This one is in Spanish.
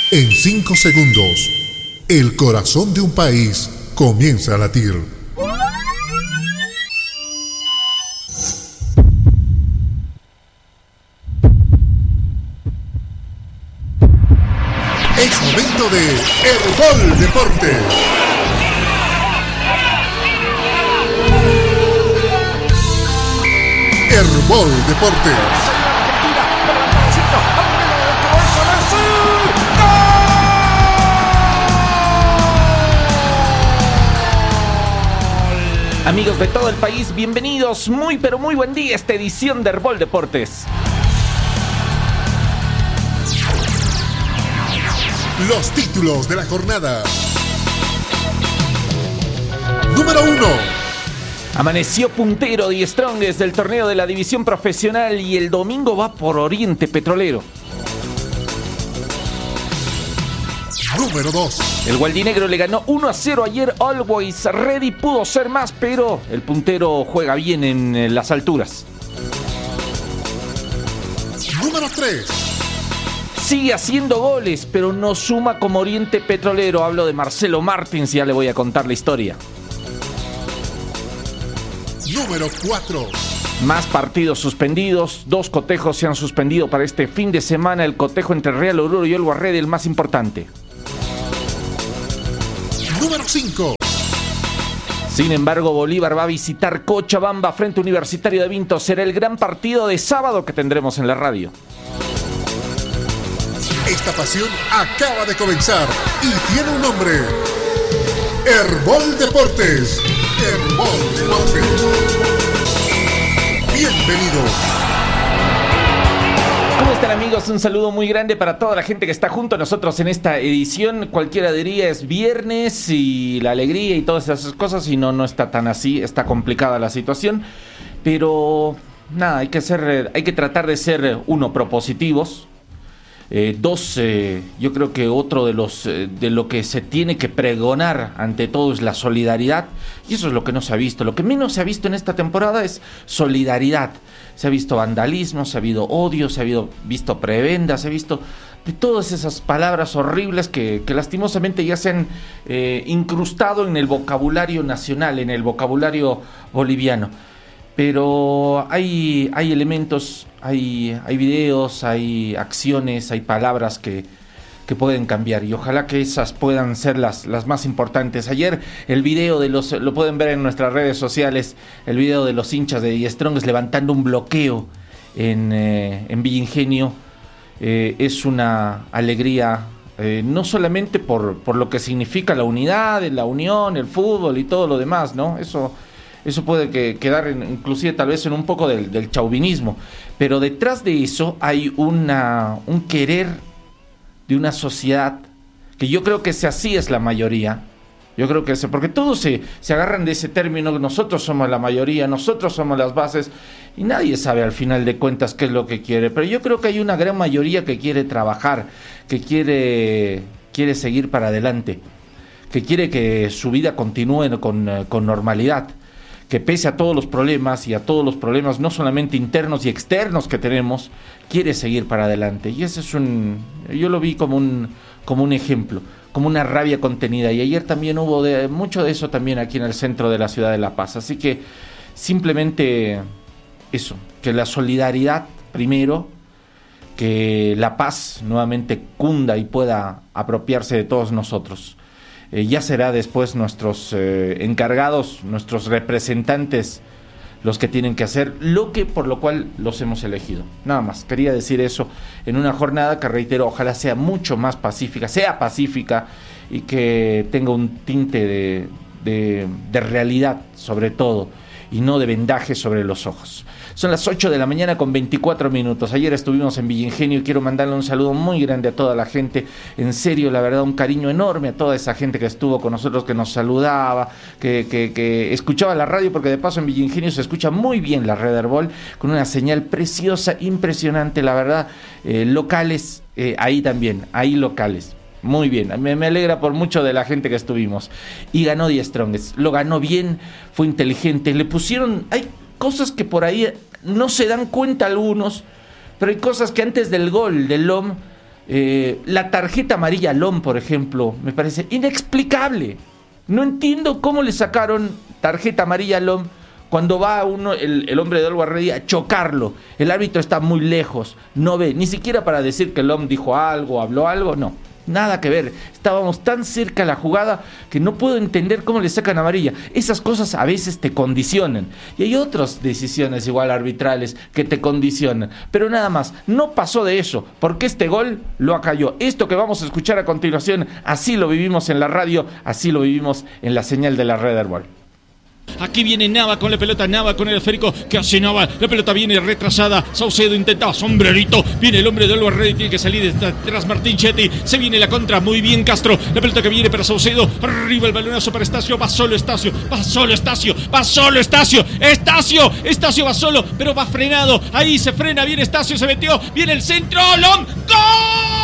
En 5 segundos, el corazón de un país comienza a latir. Es momento de Herbol Deportes. Herbol Deportes. Amigos de todo el país, bienvenidos, muy pero muy buen día a esta edición de Herbol Deportes. Los títulos de la jornada. Número 1. Amaneció puntero Die Strongest del torneo de la división profesional y el domingo va por Oriente Petrolero. Número 2. El Gualdinegro le ganó 1-0 ayer. Always Ready pudo ser más, pero el puntero juega bien en las alturas. Número 3. Sigue haciendo goles, pero no suma como Oriente Petrolero. Hablo de Marcelo Martins, ya le voy a contar la historia. Número 4. Más partidos suspendidos, 2 cotejos se han suspendido para este fin de semana. El cotejo entre Real Oruro y Always Ready, el más importante. Número 5. Sin embargo, Bolívar va a visitar Cochabamba frente a Universitario de Vinto. Será el gran partido de sábado que tendremos en la radio. Esta pasión acaba de comenzar y tiene un nombre. Herbol Deportes. Herbol Deportes. Bienvenido. ¿Cómo están, amigos? Un saludo muy grande para toda la gente que está junto a nosotros en esta edición. Cualquiera diría es viernes y la alegría y todas esas cosas, y no está tan así, está complicada la situación. Pero nada, hay que tratar de ser, uno, propositivos. Dos, yo creo que otro de lo que se tiene que pregonar ante todo es la solidaridad, y eso es lo que no se ha visto. Lo que menos se ha visto en esta temporada es solidaridad. Se ha visto vandalismo, se ha habido odio, se ha visto prebendas, se ha visto de todas esas palabras horribles que lastimosamente ya se han incrustado en el vocabulario nacional, en el vocabulario boliviano. Pero hay elementos, hay videos, hay acciones, hay palabras que pueden cambiar, y ojalá que esas puedan ser las más importantes. Ayer el video lo pueden ver en nuestras redes sociales, el video de los hinchas de Die Strongest levantando un bloqueo en Villa Ingenio. Es una alegría, no solamente por lo que significa la unidad, la unión, el fútbol y todo lo demás, ¿no? Eso puede quedar inclusive tal vez en un poco del chauvinismo, pero detrás de eso hay un querer de una sociedad que yo creo que así es la mayoría. Yo creo que porque todos se agarran de ese término: nosotros somos la mayoría, nosotros somos las bases, y nadie sabe al final de cuentas qué es lo que quiere. Pero yo creo que hay una gran mayoría que quiere trabajar, que quiere seguir para adelante, que quiere que su vida continúe con normalidad, que pese a todos los problemas y a todos los problemas no solamente internos y externos que tenemos, quiere seguir para adelante. Y ese yo lo vi como un ejemplo, como una rabia contenida. Y ayer también hubo mucho de eso también aquí en el centro de la ciudad de La Paz. Así que simplemente eso, que la solidaridad primero, que la paz nuevamente cunda y pueda apropiarse de todos nosotros. Ya será después nuestros encargados, nuestros representantes, los que tienen que hacer por lo cual los hemos elegido. Nada más, quería decir eso en una jornada que, reitero, ojalá sea mucho más pacífica, y que tenga un tinte de realidad sobre todo, y no de vendaje sobre los ojos. Son las 8 de la mañana con 24 minutos. Ayer estuvimos en Villa Ingenio y quiero mandarle un saludo muy grande a toda la gente. En serio, la verdad, un cariño enorme a toda esa gente que estuvo con nosotros, que nos saludaba, que escuchaba la radio, porque de paso en Villa Ingenio se escucha muy bien la red Herbol, con una señal preciosa, impresionante, la verdad. Locales, ahí también, ahí locales. Muy bien, me alegra por mucho de la gente que estuvimos. Y ganó Die Strongest, lo ganó bien, fue inteligente, le pusieron... Hay cosas que por ahí no se dan cuenta algunos, pero hay cosas que antes del gol del LOM La tarjeta amarilla a Lom, por ejemplo, me parece inexplicable. No entiendo cómo le sacaron tarjeta amarilla a Lom cuando va el hombre de Always Ready a chocarlo. El árbitro está muy lejos, no ve, ni siquiera para decir que Lom dijo algo, habló algo, no. Nada que ver, estábamos tan cerca de la jugada que no puedo entender cómo le sacan amarilla. Esas cosas a veces te condicionan. Y hay otras decisiones igual arbitrales que te condicionan. Pero nada más, no pasó de eso, porque este gol lo acalló. Esto que vamos a escuchar a continuación, así lo vivimos en la radio, así lo vivimos en la señal de la Red Herbol. Aquí viene Nava con la pelota, Nava con el esférico. ¿Qué hace Nava? La pelota viene retrasada. Saucedo intenta sombrerito. Viene el hombre de Always Ready. Tiene que salir detrás Martín Chetti. Se viene la contra. Muy bien Castro. La pelota que viene para Saucedo. Arriba el balonazo para Estacio. Va solo Estacio. Va solo Estacio. Va solo Estacio. Estacio. Estacio va solo, pero va frenado. Ahí se frena. Viene Estacio. Se metió. Viene el centro. ¡Lom! ¡Gol!